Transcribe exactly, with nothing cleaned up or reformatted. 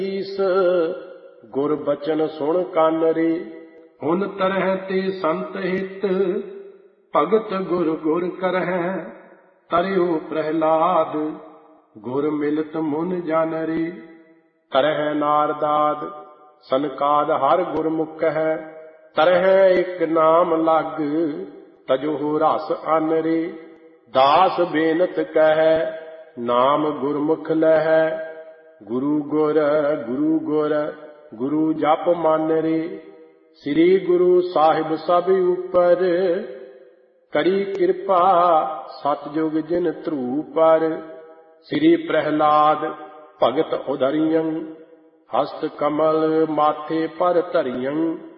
ਈਸ ਗੁਰ ਬਚਨ ਸੁਣ ਕੰਨ ਰੇ। ਹੁਨ ਤਰਹਿ ਤੇ ਸੰਤ ਹਿਤ ਭਗਤ ਗੁਰ ਗੁਰ ਕਰਹਿ। ਤਰਿਉ ਪ੍ਰਹਿਲਾਦ ਗੁਰ ਮਿਲਤ ਮੁਨ ਜਨ ਰੇ। ਕਰਹਿ ਨਾਰਦਾਦ ਸਨਕਾਦ ਹਰ ਗੁਰਮੁਖ ਹੈ। ਤਰਹਿ ਇੱਕ ਨਾਮ ਲਗ ਤਜੋ ਰਸ ਅਨ ਰੇ। ਦਾਸ ਬੇਨਤ ਕਹਿ ਨਾਮ ਗੁਰਮੁਖ ਲਹੈ। ਗੁਰੂ ਗੁਰ ਗੁਰੂ ਗੁਰ ਗੁਰੂ ਜਪ ਮਨ ਰੇ। ਸ੍ਰੀ ਗੁਰੂ ਸਾਹਿਬ ਸਭ ਉਪਰ ਕਰੀ ਕਿਰਪਾ ਸਤਜੁਗ ਜਿਨ ਧਰੂ ਪਰ। ਸ੍ਰੀ ਪ੍ਰਹਿਲਾਦ ਭਗਤ ਉਧਰਿਯੰ ਹਸਤ ਕਮਲ ਮਾਥੇ ਪਰ ਧਰਿਯੰ।